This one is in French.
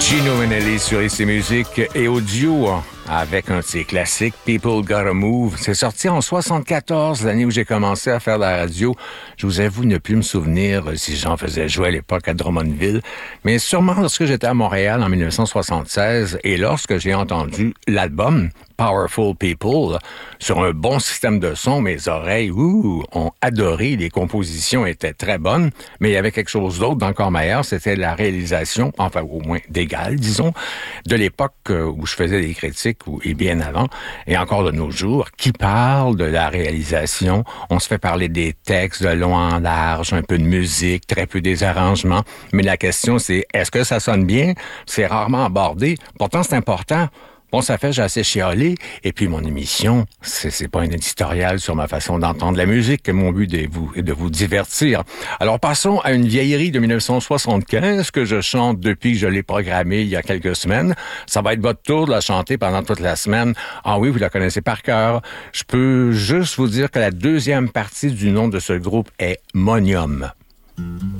Gino Vanelli sur IC Musique et audio avec un de ses classiques, People Gotta Move. C'est sorti en 74, l'année où j'ai commencé à faire de la radio. Je vous avoue ne plus me souvenir si j'en faisais jouer à l'époque à Drummondville, mais sûrement lorsque j'étais à Montréal en 1976 et lorsque j'ai entendu l'album Powerful People sur un bon système de son, mes oreilles ont adoré, les compositions étaient très bonnes, mais il y avait quelque chose d'autre d'encore meilleur, c'était la réalisation, enfin au moins d'égal, disons, de l'époque où je faisais des critiques, et bien avant, et encore de nos jours, qui parle de la réalisation. On se fait parler des textes de long en large, un peu de musique, très peu des arrangements, mais la question c'est, est-ce que ça sonne bien? C'est rarement abordé, pourtant c'est important. Bon, ça fait, j'ai assez chialé. Et puis, mon émission, c'est pas un éditorial sur ma façon d'entendre la musique. Mon but est de vous divertir. Alors, passons à une vieillerie de 1975 que je chante depuis que je l'ai programmée il y a quelques semaines. Ça va être votre tour de la chanter pendant toute la semaine. Ah oui, vous la connaissez par cœur. Je peux juste vous dire que la deuxième partie du nom de ce groupe est Monium.